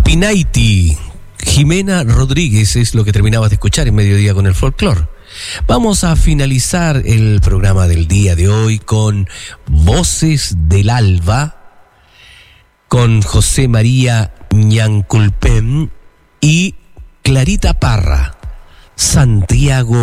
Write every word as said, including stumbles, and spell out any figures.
Pinaiti, Jimena Rodríguez es lo que terminabas de escuchar en Mediodía con el Folclore. Vamos a finalizar el programa del día de hoy con Voces del Alba, con José María Ñanculpén y Clarita Parra, Santiago